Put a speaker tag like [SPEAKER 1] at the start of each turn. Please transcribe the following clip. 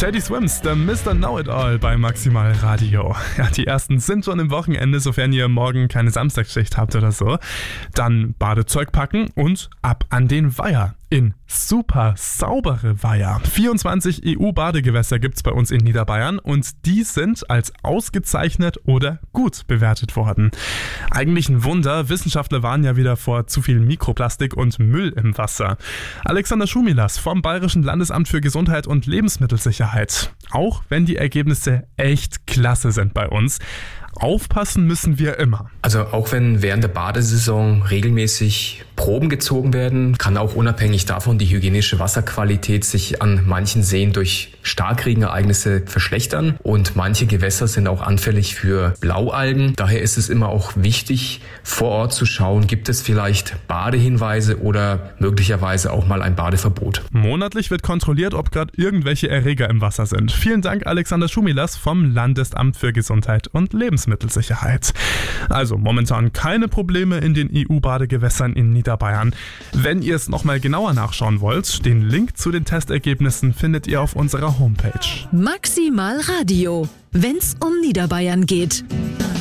[SPEAKER 1] Teddy Swims, der Mr. Know-It-All bei Maximal Radio. Ja, die ersten sind schon im Wochenende, sofern ihr morgen keine Samstagsschicht habt oder so. Dann Badezeug packen und ab an den Weiher. In super saubere Weiher. 24 EU-Badegewässer gibt's bei uns in Niederbayern und die sind als ausgezeichnet oder gut bewertet worden. Eigentlich ein Wunder, Wissenschaftler warnen ja wieder vor zu viel Mikroplastik und Müll im Wasser. Alexander Schumilas vom Bayerischen Landesamt für Gesundheit und Lebensmittelsicherheit. Auch wenn die Ergebnisse echt klasse sind bei uns. Aufpassen müssen wir immer.
[SPEAKER 2] Also auch wenn während der Badesaison regelmäßig Proben gezogen werden, kann auch unabhängig davon die hygienische Wasserqualität sich an manchen Seen durch Starkregenereignisse verschlechtern und manche Gewässer sind auch anfällig für Blaualgen. Daher ist es immer auch wichtig, vor Ort zu schauen, gibt es vielleicht Badehinweise oder möglicherweise auch mal ein Badeverbot.
[SPEAKER 1] Monatlich wird kontrolliert, ob gerade irgendwelche Erreger im Wasser sind. Vielen Dank, Alexander Schumilas vom Landesamt für Gesundheit und Lebensmittelsicherheit. Also momentan keine Probleme in den EU-Badegewässern in Niederbayern. Wenn ihr es nochmal genauer nachschauen wollt, den Link zu den Testergebnissen findet ihr auf unserer Homepage.
[SPEAKER 3] Maximal Radio, wenn's um Niederbayern geht.